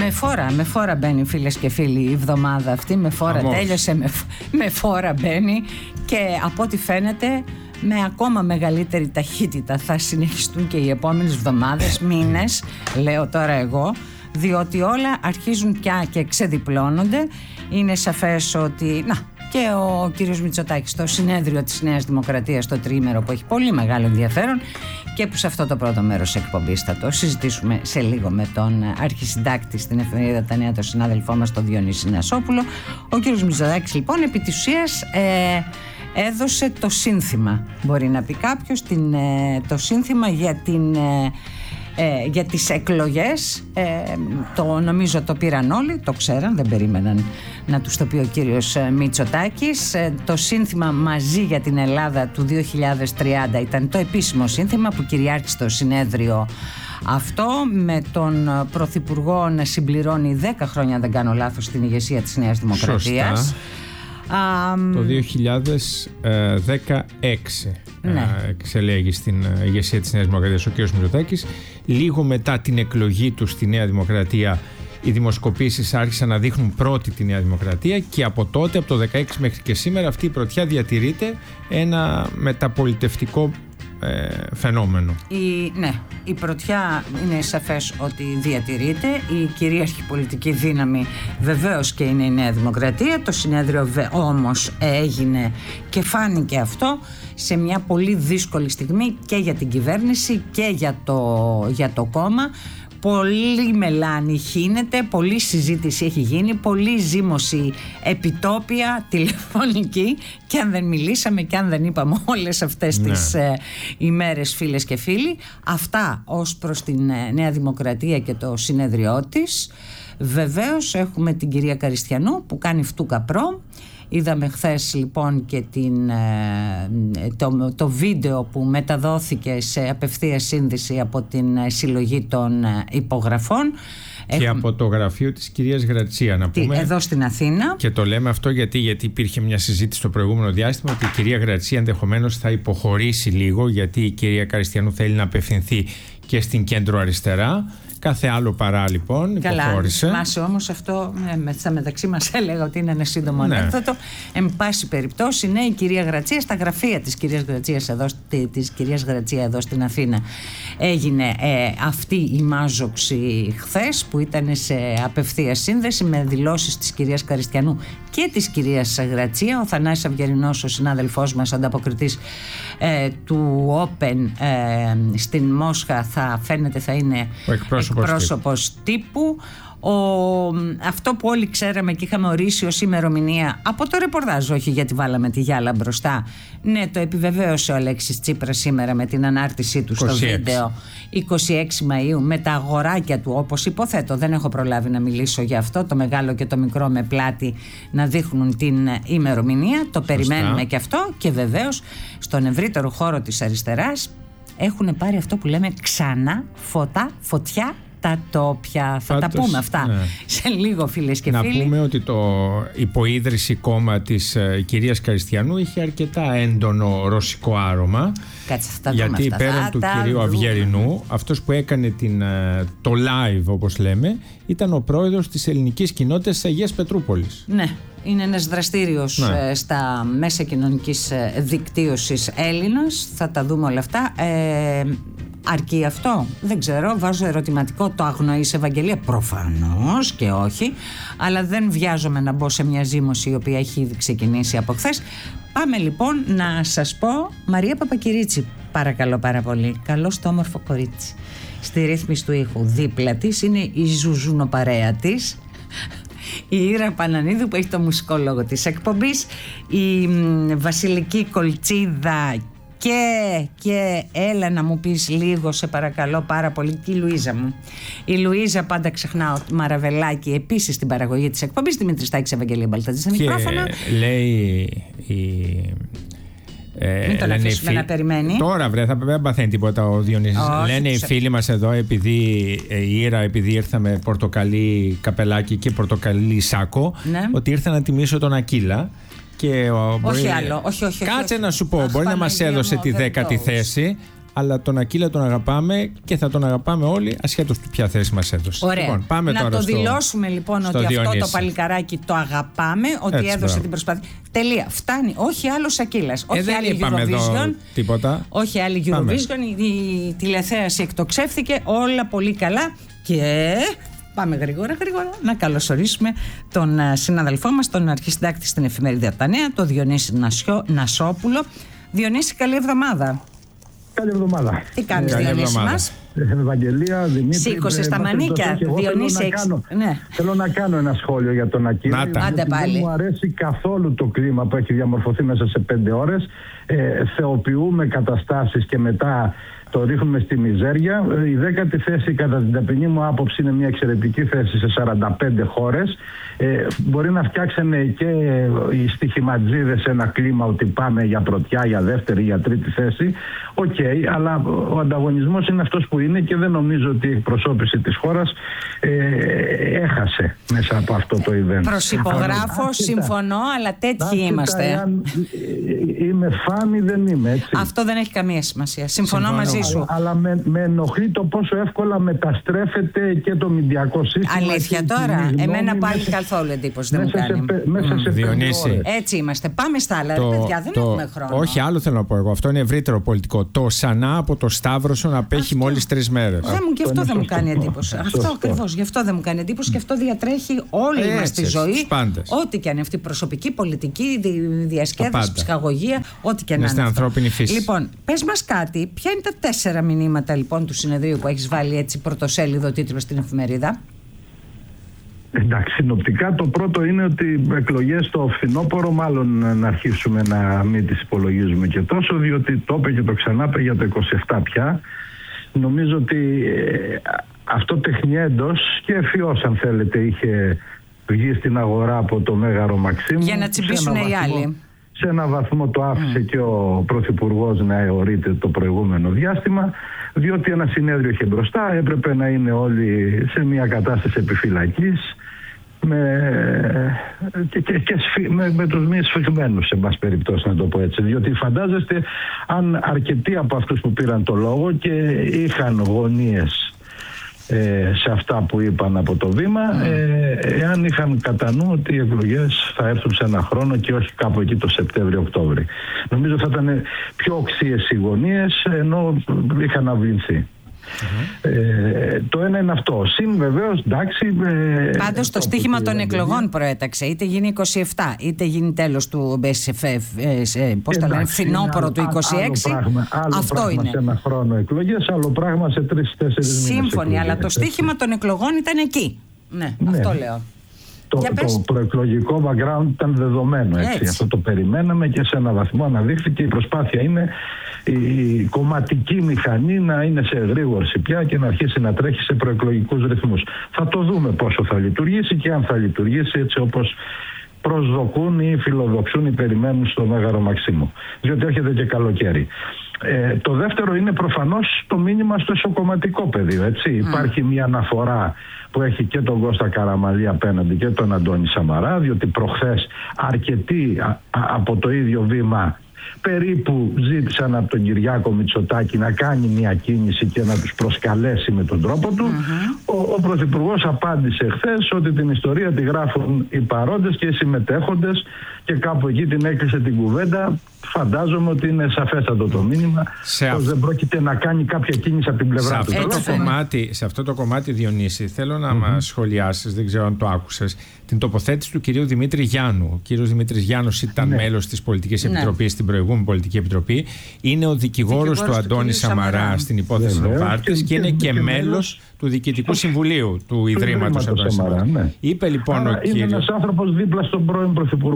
Με φόρα μπαίνει, φίλες και φίλοι, η εβδομάδα αυτή. Με φόρα τέλειωσε, με φόρα μπαίνει. Και από ό,τι φαίνεται με ακόμα μεγαλύτερη ταχύτητα θα συνεχιστούν και οι επόμενες εβδομάδες, μήνες, λέω τώρα εγώ, διότι όλα αρχίζουν πια και ξεδιπλώνονται. Είναι σαφές ότι και ο κύριος Μητσοτάκης στο συνέδριο της Νέας Δημοκρατίας, το τριήμερο που έχει πολύ μεγάλο ενδιαφέρον και που σε αυτό το πρώτο μέρος εκπομπής θα το συζητήσουμε σε λίγο με τον αρχισυντάκτη στην εφημερίδα Τα Νέα, τον συνάδελφό μας τον Διονύση Νασόπουλο. Ο κύριος Μητσοτάκης λοιπόν επί της ουσίας έδωσε το σύνθημα, μπορεί να πει κάποιος, το σύνθημα για τις εκλογές. Νομίζω το πήραν όλοι, το ξέραν, δεν περίμεναν να τους το πει ο κύριος Μητσοτάκης. Το σύνθημα Μαζί για την Ελλάδα του 2030 ήταν το επίσημο σύνθημα που κυριάρχησε το συνέδριο αυτό, με τον Πρωθυπουργό να συμπληρώνει 10 χρόνια, αν δεν κάνω λάθος, στην ηγεσία της Νέας Δημοκρατίας. Σωστά. Το 2016 εξελέγει στην ηγεσία της Νέας Δημοκρατίας ο κ. Μητσοτάκης. Λίγο μετά την εκλογή του στη Νέα Δημοκρατία, οι δημοσκοπήσεις άρχισαν να δείχνουν πρώτη τη Νέα Δημοκρατία και από τότε, από το 2016 μέχρι και σήμερα, αυτή η πρωτιά διατηρείται ένα μεταπολιτευτικό φαινόμενο. Η πρωτιά είναι σαφές ότι διατηρείται. Η κυρίαρχη πολιτική δύναμη βεβαίως και είναι η Νέα Δημοκρατία. Το συνέδριο όμως έγινε και φάνηκε αυτό σε μια πολύ δύσκολη στιγμή και για την κυβέρνηση και για το κόμμα. Πολύ μελάνη χύνεται, πολλή συζήτηση έχει γίνει, πολλή ζήμωση επιτόπια, τηλεφωνική, και αν δεν μιλήσαμε και αν δεν είπαμε όλες αυτές τις ημέρες, φίλες και φίλοι. Αυτά ως προς την Νέα Δημοκρατία και το συνέδριό της. Βεβαίως έχουμε την κυρία Καριστιανού που κάνει φτούκα πρό. Είδαμε χθες λοιπόν και το βίντεο που μεταδόθηκε σε απευθείας σύνδεση από την συλλογή των υπογραφών. Και από το γραφείο της κυρίας Γρατσία, να πούμε. Εδώ στην Αθήνα. Και το λέμε αυτό γιατί υπήρχε μια συζήτηση στο προηγούμενο διάστημα ότι η κυρία Γρατσία ενδεχομένως θα υποχωρήσει λίγο, γιατί η κυρία Καριστιανού θέλει να απευθυνθεί και στην κέντρο αριστερά. Κάθε άλλο παρά λοιπόν υποχώρησε. Καλά, θυμάσαι όμως αυτό, στα μεταξύ μας έλεγα ότι είναι ένα σύντομο ανέκδοτο. Εν πάση περιπτώσει, ναι, η κυρία Γρατσία, στα γραφεία της κυρίας Γρατσία εδώ στην Αθήνα έγινε αυτή η μάζοξη χθες, που ήταν σε απευθείας σύνδεση με δηλώσεις της κυρίας Καριστιανού και της κυρίας Γρατσία. Ο Θανάσης Αυγερινός, ο συνάδελφός μας, ανταποκριτής του Open στην Μόσχα, θα είναι εκπρόσωπος τύπου. Αυτό που όλοι ξέραμε και είχαμε ορίσει ως ημερομηνία από το ρεπορτάζ, όχι γιατί βάλαμε τη γυάλα μπροστά, ναι, το επιβεβαίωσε ο Αλέξης Τσίπρας σήμερα με την ανάρτησή του στο βίντεο, 26 Μαΐου, με τα αγοράκια του, όπως υποθέτω. Δεν έχω προλάβει να μιλήσω για αυτό, το μεγάλο και το μικρό με πλάτη να δείχνουν την ημερομηνία. Το περιμένουμε και αυτό. Και βεβαίως στον ευρύτερο χώρο της αριστεράς έχουν πάρει αυτό που λέμε ξανά φωτιά τα τόπια. Θα τα πούμε αυτά σε λίγο, φίλες και φίλοι. Να πούμε ότι το υποίδρυση κόμμα της κυρίας Καριστιανού είχε αρκετά έντονο ρωσικό άρωμα. Γιατί πέραν του κυρίου Αυγερινού, αυτός που έκανε το live, όπως λέμε, ήταν ο πρόεδρος της ελληνικής κοινότητας της Αγίας Πετρούπολης. Ναι. Είναι ένας δραστήριος στα μέσα κοινωνικής δικτύωσης Έλληνας. Θα τα δούμε όλα αυτά. Αρκεί αυτό? Δεν ξέρω. Βάζω ερωτηματικό. Το αγνοείς, Ευαγγελία? Προφανώς και όχι. Αλλά δεν βιάζομαι να μπω σε μια ζήμωση η οποία έχει ήδη ξεκινήσει από χθες. Πάμε λοιπόν να σας πω. Μαρία Παπακυρίτσι, παρακαλώ πάρα πολύ. Καλώς το όμορφο κορίτσι. Στη ρύθμιση του ήχου δίπλα της είναι η ζουζουνοπαρέα της, η Ήρα Πανανίδου, που έχει το μουσικό λόγο της εκπομπής, η Βασιλική Κολτσίδα και έλα να μου πεις λίγο, σε παρακαλώ πάρα πολύ, και η Λουίζα μου. Η Λουίζα, πάντα ξεχνάω, Μαραβελάκη, επίσης στην παραγωγή της εκπομπής, Δημήτρη Στάκης, Ευαγγελία Μπαλτατζή στα μικρόφωνα. Λέει μην τον αφήσουμε να περιμένει. Τώρα δεν παθαίνει τίποτα ο Διονύσης. Λένε οι φίλοι μας εδώ, επειδή η Ήρα, επειδή ήρθα με πορτοκαλί καπελάκι και πορτοκαλί σάκο, ότι ήρθα να τιμήσω τον Ακύλα. Και όχι άλλο, όχι. Κάτσε να σου πω, μπορεί να μας έδωσε τη 10η θέση, αλλά τον Ακύλα τον αγαπάμε και θα τον αγαπάμε όλοι, ασχέτως του ποια θέση μας έδωσε. Ωραία. Λοιπόν, πάμε να τώρα το δηλώσουμε λοιπόν ότι Διονύση. Αυτό το παλικαράκι το αγαπάμε, ότι έτσι, έδωσε την προσπάθεια. Τελεία. Φτάνει. Όχι άλλος Ακύλας. Όχι άλλη Eurovision. Τίποτα. Όχι άλλη Eurovision. Η τηλεθέαση εκτοξεύθηκε. Όλα πολύ καλά. Και πάμε γρήγορα να καλωσορίσουμε τον συναδελφό μας, τον αρχισυντάκτη στην εφημερίδα Τα Νέα, τον Διονύση Νασόπουλο. Διονύση, καλή εβδομάδα. Καλή εβδομάδα. Τι κάνεις, Διονύση μας? Ευαγγελία, Δημήτρη. Σήκωσε στα μανίκια. Διονύση, θέλω να κάνω ένα σχόλιο για τον Ακύλα. Δεν μου αρέσει καθόλου το κλίμα που έχει διαμορφωθεί μέσα σε 5 ώρες. Θεοποιούμε καταστάσεις και μετά το ρίχνουμε στη μιζέρια. Η 10η θέση, κατά την ταπεινή μου άποψη, είναι μια εξαιρετική θέση σε 45 χώρες. Μπορεί να φτιάξανε και οι στοιχηματζίδες ένα κλίμα ότι πάμε για πρωτιά, για δεύτερη, για τρίτη θέση. Οκ, αλλά ο ανταγωνισμός είναι αυτός που είναι και δεν νομίζω ότι η εκπροσώπηση της χώρας έχασε μέσα από αυτό το event. Προσυπογράφω, συμφωνώ, αλλά τέτοιοι είμαστε. Είμαι φαν ή δεν είμαι, έτσι. Αυτό δεν έχει καμία σημασία. Συμφωνώ μαζί σου. Αλλά με ενοχλεί το πόσο εύκολα μεταστρέφεται και το μηντιακό σύστημα. Αλήθεια τώρα. Εμένα πάλι καθόλου εντύπωση δεν μου κάνει. Μέσα σε Διονύση. Έτσι είμαστε. Πάμε στα άλλα. Παιδιά, δεν έχουμε χρόνο. Όχι, άλλο θέλω να πω εγώ. Αυτό είναι ευρύτερο πολιτικό. Το Σανά από το Σταύρωσον απέχει μόλις 3 μέρες. Και αυτό δεν μου κάνει εντύπωση. Αυτό ακριβώς. Γι' αυτό δεν μου κάνει εντύπωση και αυτό διατρέχει όλη μας τη ζωή. Ό,τι και αν είναι αυτή η προσωπική, πολιτική, διασκέδαση, ψυχαγωγία, ό,τι και αν είναι. Στην ανθρώπινη φύση. Λοιπόν, πες μας κάτι. Ποια είναι τα 4 μηνύματα λοιπόν του συνεδρίου που έχεις βάλει έτσι πρωτοσέλιδο τίτλο στην εφημερίδα? Εντάξει, συνοπτικά το πρώτο είναι ότι εκλογές στο φθινόπωρο μάλλον να αρχίσουμε να μην τις υπολογίζουμε και τόσο, διότι το είπε και το ξανάπε για το 27 πια. Νομίζω ότι αυτό τεχνιέντος και εφιώς, αν θέλετε, είχε βγει στην αγορά από το Μέγαρο Μαξίμου. Για να τσιμπήσουν οι άλλοι. Σε ένα βαθμό το άφησε και ο Πρωθυπουργός να αιωρείται το προηγούμενο διάστημα, διότι ένα συνέδριο είχε μπροστά, έπρεπε να είναι όλοι σε μια κατάσταση επιφυλακής με τους μη σφιγμένους, σε μας περιπτώσει, να το πω έτσι. Διότι φαντάζεστε αν αρκετοί από αυτούς που πήραν το λόγο και είχαν γωνίες σε αυτά που είπαν από το βήμα, εάν είχαν κατά νου ότι οι εκλογές θα έρθουν σε ένα χρόνο και όχι κάπου εκεί το Σεπτέμβριο-Οκτώβριο. Νομίζω θα ήταν πιο οξύες οι γωνίες, ενώ είχαν αυλυνθεί. Το ένα είναι αυτό. Συν βεβαίως, εντάξει. Πάντως το στοίχημα των εκλογών προέταξε. Είτε γίνει 27, είτε γίνει τέλος του BSFF, πώς τα λένε, φθινόπωρο του 26. Αυτό είναι. Σε ένα χρόνο εκλογές, άλλο πράγμα σε 3-4 μήνες. Σύμφωνοι, αλλά το στοίχημα των εκλογών ήταν εκεί. Ναι, αυτό λέω. Το προεκλογικό background ήταν δεδομένο, έτσι. Αυτό το περιμέναμε και σε έναν βαθμό αναδείχθηκε. Η προσπάθεια είναι η κομματική μηχανή να είναι σε εγρήγορση πια και να αρχίσει να τρέχει σε προεκλογικούς ρυθμούς. Θα το δούμε πόσο θα λειτουργήσει και αν θα λειτουργήσει έτσι όπως προσδοκούν ή φιλοδοξούν ή περιμένουν στο Μέγαρο Μαξίμου. Διότι έρχεται και καλοκαίρι. Το δεύτερο είναι προφανώς το μήνυμα στο εσωκομματικό πεδίο. Έτσι. Υπάρχει μια αναφορά που έχει και τον Κώστα Καραμανλή απέναντι και τον Αντώνη Σαμαρά, διότι προχθές αρκετοί από το ίδιο βήμα περίπου ζήτησαν από τον Κυριάκο Μητσοτάκη να κάνει μια κίνηση και να τους προσκαλέσει με τον τρόπο του. Ο Πρωθυπουργός απάντησε χθες ότι την ιστορία τη γράφουν οι παρόντες και οι συμμετέχοντες και κάπου εκεί την έκλεισε την κουβέντα. Φαντάζομαι ότι είναι σαφέστατο το μήνυμα πως δεν πρόκειται να κάνει κάποια κίνηση από την πλευρά του. Σε αυτό το κομμάτι, Διονύση, θέλω να μας σχολιάσεις, δεν ξέρω αν το άκουσες, την τοποθέτηση του κυρίου Δημήτρη Γιάννου. Ο κύριος Δημήτρης Γιάννους ήταν μέλος της Πολιτικής Επιτροπής, στην προηγούμενη Πολιτική Επιτροπή. Είναι ο δικηγόρος του Αντώνη Σαμαρά στην υπόθεση Νοβάρτης και είναι και μέλος του Διοικητικού Συμβουλίου του Ιδρύματος Αντώνη Σαμαρά. Είπε λοιπόν ο κύριος. Είναι ένας άνθρωπος δίπλα στον πρώην Πρωθυπουργό.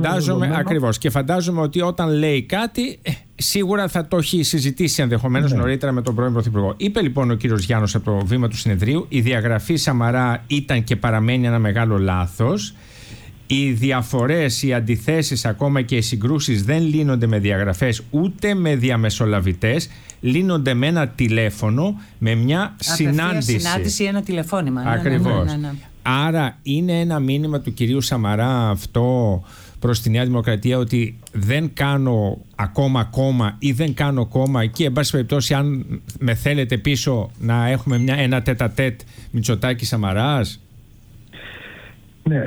Και φαντάζομαι ότι όταν λέει κάτι, σίγουρα θα το έχει συζητήσει ενδεχομένως νωρίτερα με τον πρώην Πρωθυπουργό. Είπε λοιπόν ο κύριος Γιάννος από το βήμα του συνεδρίου: η διαγραφή Σαμαρά ήταν και παραμένει ένα μεγάλο λάθος. Οι διαφορές, οι αντιθέσεις, ακόμα και οι συγκρούσεις δεν λύνονται με διαγραφές ούτε με διαμεσολαβητές. Λύνονται με ένα τηλέφωνο, με μια συνάντηση ή ένα τηλεφώνημα. Ακριβώς. Άρα είναι ένα μήνυμα του κυρίου Σαμαρά αυτό προς τη Νέα Δημοκρατία ότι δεν κάνω ακόμα κόμμα ή δεν κάνω κόμμα, εκεί εν πάση περιπτώσει αν με θέλετε πίσω να έχουμε ένα τέτα-τέτ Μητσοτάκης-Σαμαράς? Ναι,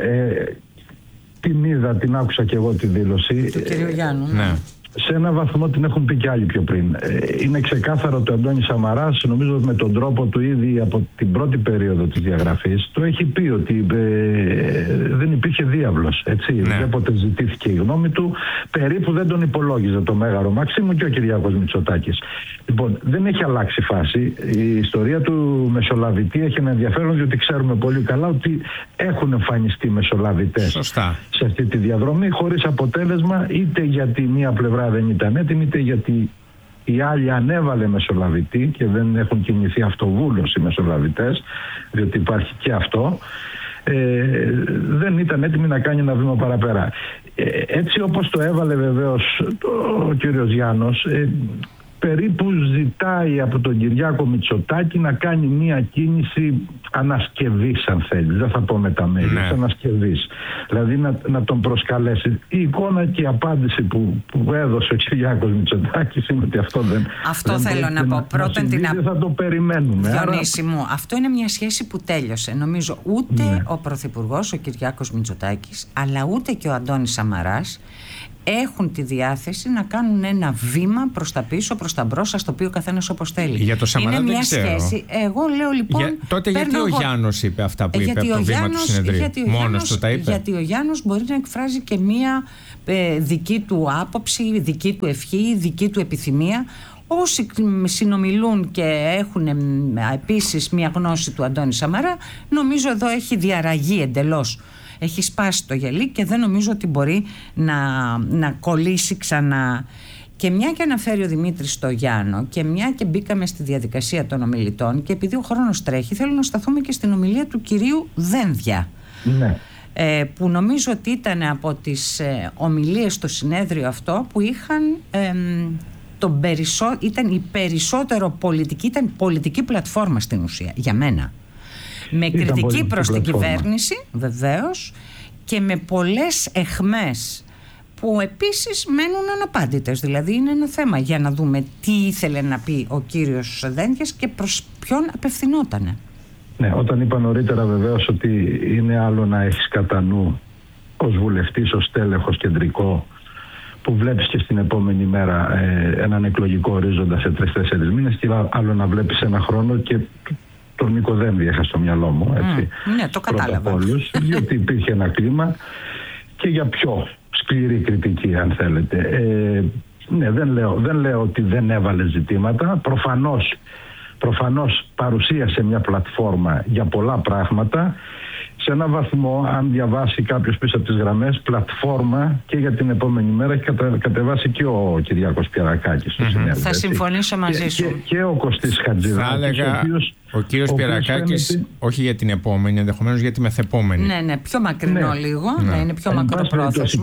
την άκουσα και εγώ τη δήλωση του κ. Γιάννου. Ναι. Σε ένα βαθμό την έχουν πει κι άλλοι πιο πριν. Είναι ξεκάθαρο ότι ο Αντώνης Σαμαράς, νομίζω με τον τρόπο του ήδη από την πρώτη περίοδο της διαγραφής, το έχει πει ότι δεν υπήρχε διάβλος. Όποτε ζητήθηκε η γνώμη του, περίπου δεν τον υπολόγιζε το Μέγαρο Μαξίμου και ο Κυριάκος Μητσοτάκης. Λοιπόν, δεν έχει αλλάξει φάση. Η ιστορία του μεσολαβητή έχει ένα ενδιαφέρον, διότι ξέρουμε πολύ καλά ότι έχουν εμφανιστεί μεσολαβητές σε αυτή τη διαδρομή, χωρίς αποτέλεσμα, είτε γιατί μία πλευρά δεν ήταν έτοιμη, είτε γιατί η άλλη ανέβαλε μεσολαβητή και δεν έχουν κινηθεί αυτοβούλως οι μεσολαβητές, διότι υπάρχει και αυτό, δεν ήταν έτοιμη να κάνει ένα βήμα παραπέρα. Έτσι όπως το έβαλε βεβαίως ο κύριος Γιάννος, περίπου ζητάει από τον Κυριάκο Μητσοτάκη να κάνει μια κίνηση ανασκευής, αν θέλει. Δεν θα πω μεταμέλειας, ανασκευής. Δηλαδή να τον προσκαλέσει. Η εικόνα και η απάντηση που έδωσε ο Κυριάκος Μητσοτάκης είναι ότι αυτό δεν... Αυτό θέλω να πω. Πρώτον δεν θα το περιμένουμε. Διονύση μου, αυτό είναι μια σχέση που τέλειωσε. Νομίζω ούτε ο Πρωθυπουργός, ο Κυριάκος Μητσοτάκης, αλλά ούτε και ο Αντώνης Σαμαράς έχουν τη διάθεση να κάνουν ένα βήμα προς τα πίσω, προς τα μπρος, ας το πει ο καθένας όπως θέλει. Για το Σαμαρά είναι μια σχέση. Εγώ λέω λοιπόν. Τότε γιατί ο Γιάννος είπε αυτά που είπε από το βήμα του συνεδρίου? Μόνος του τα είπε. Γιατί ο Γιάννος μπορεί να εκφράζει και μια δική του άποψη, δική του ευχή, δική του επιθυμία. Όσοι συνομιλούν και έχουν επίσης μια γνώση του Αντώνη Σαμαρά, νομίζω εδώ έχει διαραγεί εντελώς. Έχει σπάσει το γυαλί και δεν νομίζω ότι μπορεί να κολλήσει ξανά. Και μια και αναφέρει ο Δημήτρης στο Γιάννο και μια και μπήκαμε στη διαδικασία των ομιλητών, και επειδή ο χρόνος τρέχει, θέλω να σταθούμε και στην ομιλία του κυρίου Δένδια. Ναι. Που νομίζω ότι ήταν από τις ομιλίες στο συνέδριο αυτό που είχαν ήταν η περισσότερο πολιτική, ήταν πολιτική πλατφόρμα στην ουσία για μένα. Με κριτική προς την κυβέρνηση βεβαίως και με πολλές εχμές που επίσης μένουν αναπάντητες. Δηλαδή είναι ένα θέμα για να δούμε τι ήθελε να πει ο κύριος Δένδιας και προς ποιον απευθυνότανε. Ναι, όταν είπα νωρίτερα βεβαίως ότι είναι άλλο να έχεις κατά νου ως βουλευτής, ως τέλεχος κεντρικό, που βλέπεις και στην επόμενη μέρα έναν εκλογικό ορίζοντα σε 3-4 μήνες, και άλλο να βλέπεις ένα χρόνο, και τον Νίκο Δένδια είχα στο μυαλό μου, έτσι. Ναι, το κατάλαβα. Διότι υπήρχε ένα κλίμα και για πιο σκληρή κριτική, αν θέλετε. Ναι, δεν λέω ότι δεν έβαλε ζητήματα. Προφανώς παρουσίασε μια πλατφόρμα για πολλά πράγματα. Σε έναν βαθμό, αν διαβάσει κάποιος πίσω από τις γραμμές, πλατφόρμα και για την επόμενη μέρα έχει κατεβάσει και ο Κυριάκος Πιερακάκης στο συνέδριο. Θα συμφωνήσω μαζί σου. Και ο Κωστής Χατζηδάκης, ο κύριος Πιερακάκης, όχι για την επόμενη, ενδεχομένως για τη μεθεπόμενη. Ναι, πιο μακρινό λίγο, να είναι πιο μακροπρόθεσμο.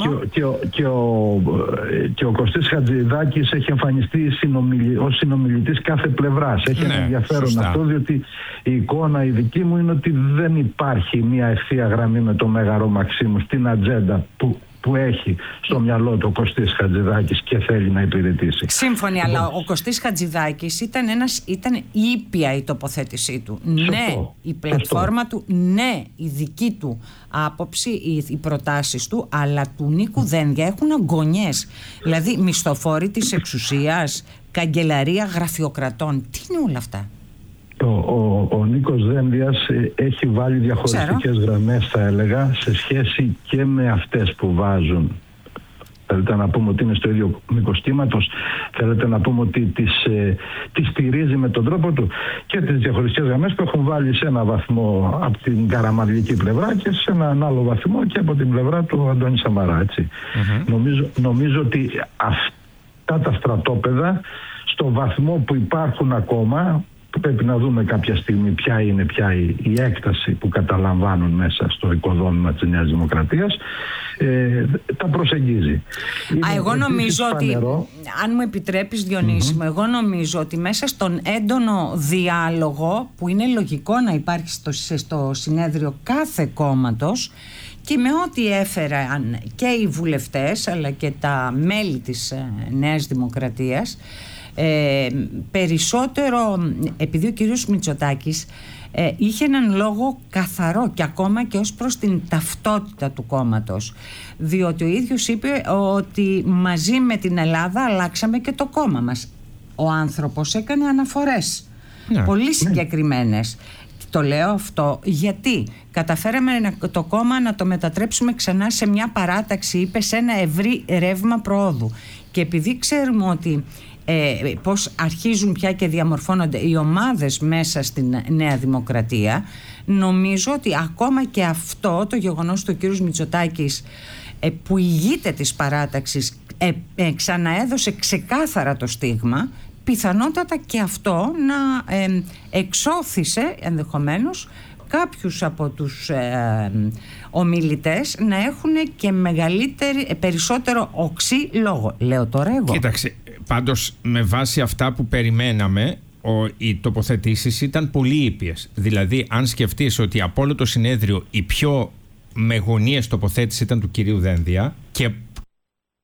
Και ο Κωστής Χατζηδάκης έχει εμφανιστεί ως συνομιλητής κάθε πλευράς. Έχει ένα ενδιαφέρον αυτό, διότι η εικόνα η δική μου είναι ότι δεν υπάρχει μια ευθεία γραμμή με το Μέγαρο Μαξίμου στην ατζέντα που έχει στο μυαλό του ο Κωστής Χατζηδάκης και θέλει να υπηρετήσει. Σύμφωνοι, αλλά ο Κωστής Χατζηδάκης ήταν ήπια η τοποθέτησή του. Ναι, η πλατφόρμα του, ναι, η δική του άποψη, οι προτάσεις του, αλλά του Νίκου Δένδια έχουν αγωνιές. Δηλαδή μισθοφόροι της εξουσίας, καγκελαρία γραφειοκρατών. Τι είναι όλα αυτά? Ο Νίκος Δένδιας έχει βάλει διαχωριστικές γραμμές, θα έλεγα, σε σχέση και με αυτές που βάζουν. Θέλετε να πούμε ότι είναι στο ίδιο μήκος κύματος, θέλετε να πούμε ότι τις στηρίζει με τον τρόπο του, και τις διαχωριστικές γραμμές που έχουν βάλει σε ένα βαθμό από την καραμανλική πλευρά και σε έναν άλλο βαθμό και από την πλευρά του Αντώνη Σαμαρά, έτσι. Νομίζω ότι αυτά τα στρατόπεδα, στο βαθμό που υπάρχουν ακόμα, πρέπει να δούμε κάποια στιγμή ποια είναι η έκταση που καταλαμβάνουν μέσα στο οικοδόμημα της Νέας Δημοκρατίας, τα προσεγγίζει. Εγώ νομίζω ότι, αν μου επιτρέπεις Διονύση μου, εγώ νομίζω ότι μέσα στον έντονο διάλογο που είναι λογικό να υπάρχει στο συνέδριο κάθε κόμματος, και με ό,τι έφεραν και οι βουλευτές αλλά και τα μέλη της Νέας Δημοκρατίας, περισσότερο επειδή ο κύριος Μητσοτάκης είχε έναν λόγο καθαρό και ακόμα και ως προς την ταυτότητα του κόμματος, διότι ο ίδιος είπε ότι μαζί με την Ελλάδα αλλάξαμε και το κόμμα μας. Ο άνθρωπος έκανε αναφορές πολύ συγκεκριμένες. Το λέω αυτό γιατί καταφέραμε το κόμμα να το μετατρέψουμε ξανά σε μια παράταξη, είπε, σε ένα ευρύ ρεύμα προόδου. Και επειδή ξέρουμε ότι πώς αρχίζουν πια και διαμορφώνονται οι ομάδες μέσα στην Νέα Δημοκρατία, νομίζω ότι ακόμα και αυτό το γεγονός του κ. Μητσοτάκης που ηγείται της παράταξης ξαναέδωσε ξεκάθαρα το στίγμα, πιθανότατα και αυτό να εξώθησε ενδεχομένως κάποιους από τους ομιλητές να έχουν και περισσότερο οξύ λόγο. Λέω τώρα εγώ. Κοίταξε, πάντως με βάση αυτά που περιμέναμε, οι τοποθετήσεις ήταν πολύ ήπιες. Δηλαδή, αν σκεφτείς ότι από όλο το συνέδριο η πιο μεγονίες τοποθέτηση ήταν του κυρίου Δένδια και